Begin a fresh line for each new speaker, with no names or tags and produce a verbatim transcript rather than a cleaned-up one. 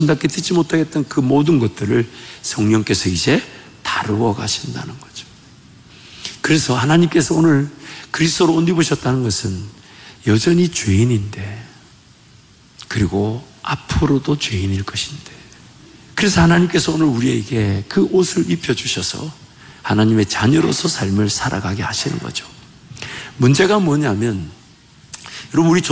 답게 듣지 못하겠던 그 모든 것들을 성령께서 이제 다루어 가신다는 거죠. 그래서 하나님께서 오늘 그리스도로 옷 입으셨다는 것은 여전히 죄인인데, 그리고 앞으로도 죄인일 것인데, 그래서 하나님께서 오늘 우리에게 그 옷을 입혀주셔서 하나님의 자녀로서 삶을 살아가게 하시는 거죠. 문제가 뭐냐면, 여러분, 우리